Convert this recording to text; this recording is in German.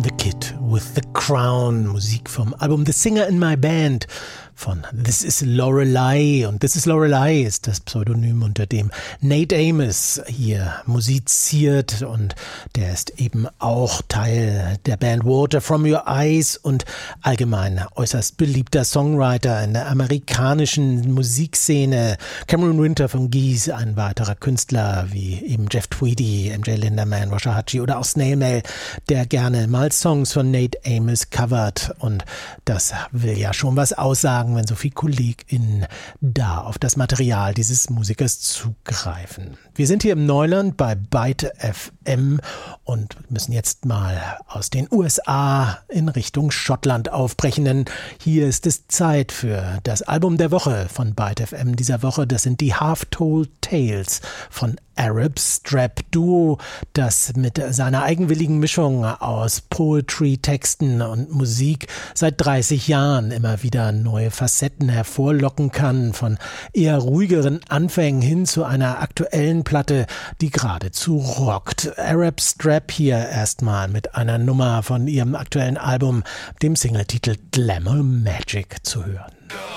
The Kid with the Crown, Musik vom Album The Singer in My Band von This is Lorelei. Und This is Lorelei ist das Pseudonym, unter dem Nate Amos hier musiziert. Und der ist eben auch Teil der Band Water From Your Eyes und allgemein äußerst beliebter Songwriter in der amerikanischen Musikszene. Cameron Winter von Geese, ein weiterer Künstler wie eben Jeff Tweedy, MJ Linderman, Rosha Hachi oder auch Snail Mail, der gerne mal Songs von Nate Amos covert. Und das will ja schon was aussagen, wenn so viele KollegInnen da auf das Material dieses Musikers zugreifen. Wir sind hier im Neuland bei Byte FM und müssen jetzt mal aus den USA in Richtung Schottland aufbrechen, denn hier ist es Zeit für das Album der Woche von Byte FM dieser Woche. Das sind die Half-Told Tales von Arab Strap Duo, das mit seiner eigenwilligen Mischung aus Poetry, Texten und Musik seit 30 Jahren immer wieder neue Facetten hervorlocken kann, von eher ruhigeren Anfängen hin zu einer aktuellen Platte, die geradezu rockt. Arab Strap hier erstmal mit einer Nummer von ihrem aktuellen Album, dem Singletitel Glamour Magic, zu hören.